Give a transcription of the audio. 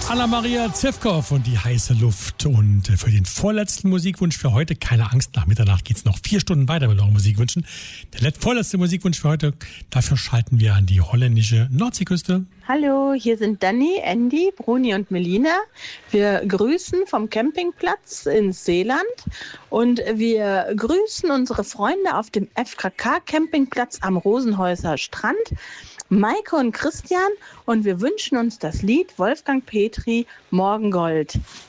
Anna-Maria Zevkov und die heiße Luft. Und für den vorletzten Musikwunsch für heute, keine Angst, nach Mitternacht geht es noch 4 Stunden weiter mit euren Musikwünschen. Der vorletzte Musikwunsch für heute, dafür schalten wir an die holländische Nordseeküste. Hallo, hier sind Dani, Andy, Bruni und Melina. Wir grüßen vom Campingplatz in Seeland und wir grüßen unsere Freunde auf dem FKK-Campingplatz am Rosenhäuser Strand, Maike und Christian, und wir wünschen uns das Lied Wolfgang Petri, Morgengold.